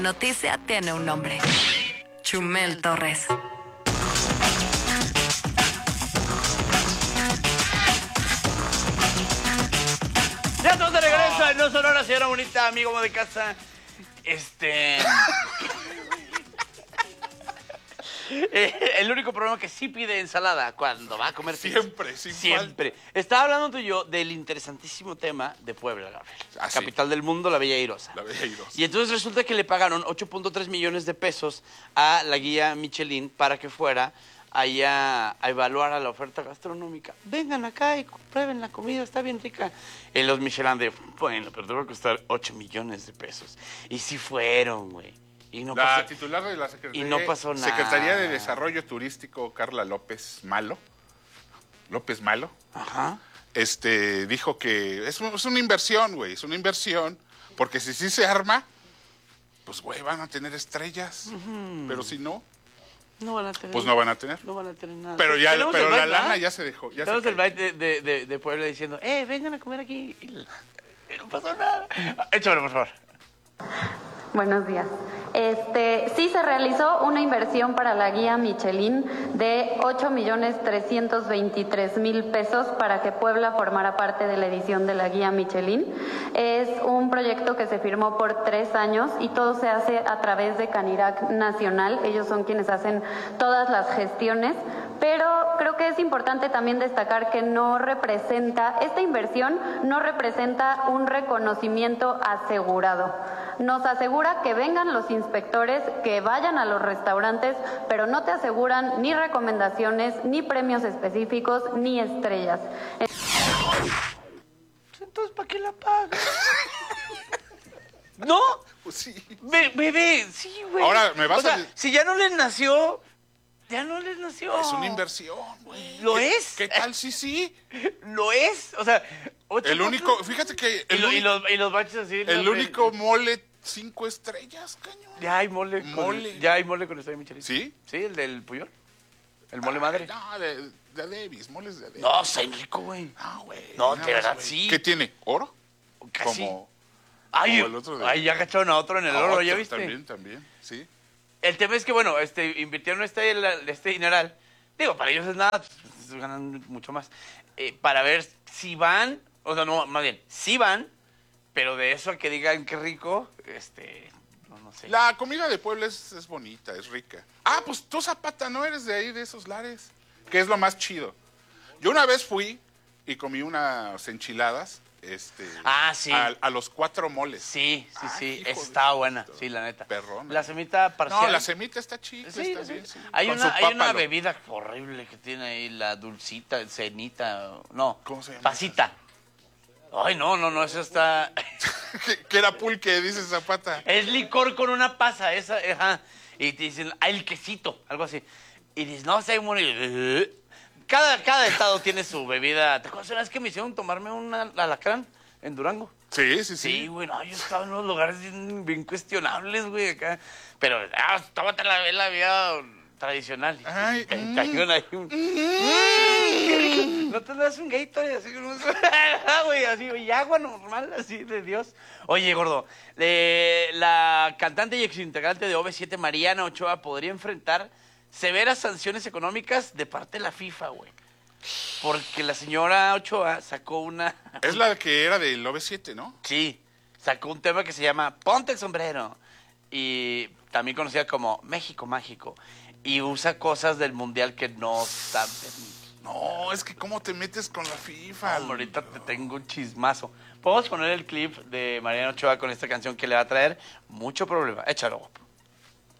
Noticia tiene un nombre. Chumel Torres. Ya estamos de regreso en No Sonora, señora bonita, amigo de casa. El único problema que sí pide ensalada cuando va a comer pizza. Siempre, sin Siempre. Estaba hablando tú y yo del interesantísimo tema de Puebla, Gabriel. Ah, sí. Capital del mundo, la Bella Airosa. La Bella Airosa. Y entonces resulta que le pagaron 8.3 millones de pesos a la guía Michelin para que fuera allá a evaluar a la oferta gastronómica. Vengan acá y prueben la comida, está bien rica. Y los Michelin de, bueno, pero te va a costar 8 millones de pesos. Y sí fueron, güey. Y no La pasó, titular de la Secretaría, y no pasó nada. Secretaría de Desarrollo Turístico, Carla López Malo, Ajá. Dijo que es una inversión, güey, es una inversión, porque si sí se arma, pues, güey, van a tener estrellas, pero si no, No van a tener. pues no van a tener. No van a tener nada. Pero ya, Tenemos pero el la bike, lana ¿verdad? ya se dejó. Ya Tenemos se el cayó. bike de Puebla diciendo, vengan a comer aquí. Y no pasó nada. Échamelo, por favor. Buenos días. Sí se realizó una inversión para la guía Michelin de 8.323.000 pesos para que Puebla formara parte de la edición de la guía Michelin. Es un proyecto que se firmó por 3 años y todo se hace a través de Canirac Nacional. Ellos son quienes hacen todas las gestiones. Pero creo que es importante también destacar que esta inversión no representa un reconocimiento asegurado. Nos asegura que vengan los inspectores, que vayan a los restaurantes, pero no te aseguran ni recomendaciones, ni premios específicos, ni estrellas. Entonces, ¿para qué la pagas? ¿No? Pues sí. Bebé, sí, güey. Ahora, me vas o sea, a... si ya no les nació, ya no les nació. Es una inversión, güey. ¿Lo es? ¿Qué tal si sí? ¿Lo es? O sea, El único, fíjate que y los baches así. el único mole 5 estrellas, cañón. Ya hay mole. Mole. Ya hay mole con estrella Michelin. ¿Sí? Sí, el del Puyol. El mole madre. No, de Davis, moles de Davis. No, está bien rico, güey. No, güey. No, nada de más, verdad, güey. sí. ¿Qué tiene? ¿Oro? Casi. Como Ay, el otro de- ay, ya cacharon a otro en el oro, ¿ya viste? También, sí. El tema es que, bueno, invirtieron este dineral. Digo, para ellos es nada, pues, ganan mucho más. Para ver si van, o sea, no, más bien, si van, pero de eso a que digan qué rico, no sé. La comida de Puebla es bonita, es rica. Ah, pues tú, Zapata, no eres de ahí, de esos lares. Que es lo más chido. Yo una vez fui y comí unas enchiladas, Ah, sí. a los 4 moles. Sí, Ay, hijo de está su buena, puta. sí, la neta. Perrona. La semita parcial. No, la semita está chica, Sí, está sí. bien, sí. Hay Con una, su hay una pápalo. bebida horrible que tiene ahí, la dulcita, cenita, no. ¿Cómo se llama? Pasita. Ay, no, eso está... que era pulque, dice Zapata. Es licor con una pasa, esa, ajá. Y te dicen, el quesito, algo así. Y dices, no sé, cada estado tiene su bebida. ¿Te acuerdas una vez que me hicieron tomarme un alacrán en Durango? Sí. Sí, güey, no, yo estaba en unos lugares bien cuestionables, güey, acá. Pero, tómate la vida tradicional. Ay, Cañón ahí ¿No te das un Gatorade así? Güey, así, y agua normal, así, de Dios. Oye, gordo, la cantante y exintegrante de OV7, Mariana Ochoa, podría enfrentar severas sanciones económicas de parte de la FIFA, güey. Porque la señora Ochoa sacó una... Es la que era del OV7, ¿no? Sí, sacó un tema que se llama Ponte el sombrero. Y también conocida como México Mágico. Y usa cosas del mundial que no están permitidas. No, es que cómo te metes con la FIFA. Ahorita te tengo un chismazo. Podemos poner el clip de Mariana Ochoa con esta canción que le va a traer mucho problema. Échalo, guapo.